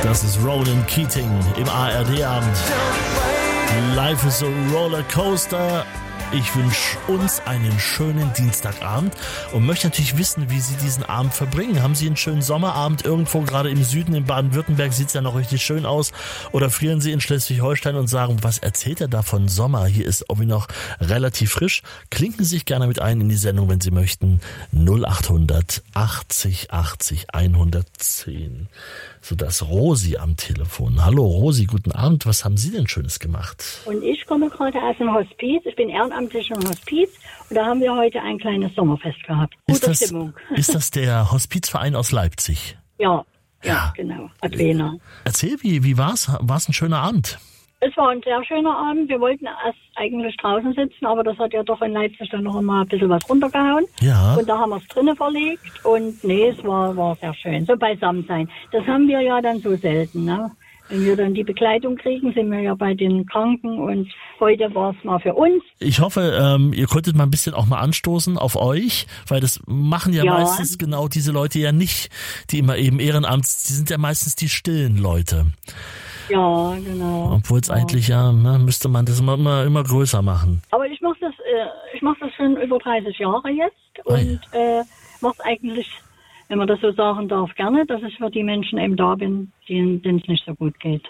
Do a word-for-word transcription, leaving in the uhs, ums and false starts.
Das ist Ronan Keating im A R D-Abend. Life is a Rollercoaster. Ich wünsche uns einen schönen Dienstagabend und möchte natürlich wissen, wie Sie diesen Abend verbringen. Haben Sie einen schönen Sommerabend irgendwo, gerade im Süden, in Baden-Württemberg sieht es ja noch richtig schön aus. Oder frieren Sie in Schleswig-Holstein und sagen, was erzählt er da von Sommer? Hier ist irgendwie noch relativ frisch. Klinken Sie sich gerne mit ein in die Sendung, wenn Sie möchten. null achthundert achtzig achtzig hundertzehn. So, das Rosi am Telefon. Hallo Rosi, guten Abend. Was haben Sie denn Schönes gemacht? Und ich komme gerade aus dem Hospiz. Ich bin ehrenamtlich im Hospiz und da haben wir heute ein kleines Sommerfest gehabt. Gute Ist das, Stimmung. Ist das der Hospizverein aus Leipzig? Ja, ja, Ja. genau. Advena. Erzähl, wie, wie war's? War's ein schöner Abend? Es war ein sehr schöner Abend. Wir wollten erst eigentlich draußen sitzen, aber das hat ja doch in Leipzig dann noch mal ein bisschen was runtergehauen. Ja. Und da haben wir es drinnen verlegt und nee, es war, war sehr schön. So beisammen sein. Das haben wir ja dann so selten, ne? Wenn wir dann die Begleitung kriegen, sind wir ja bei den Kranken und heute war es mal für uns. Ich hoffe, ähm, ihr konntet mal ein bisschen auch mal anstoßen auf euch, weil das machen ja, Ja. meistens genau diese Leute ja nicht, die immer eben Ehrenamts, die sind ja meistens die stillen Leute. Ja, genau. Obwohl es ja. eigentlich ja, ne, müsste man das immer, immer, immer größer machen. Aber ich mache das, äh, ich mache das schon über dreißig Jahre jetzt und äh, mache es eigentlich, wenn man das so sagen darf, gerne, dass ich für die Menschen eben da bin, denen es nicht so gut geht.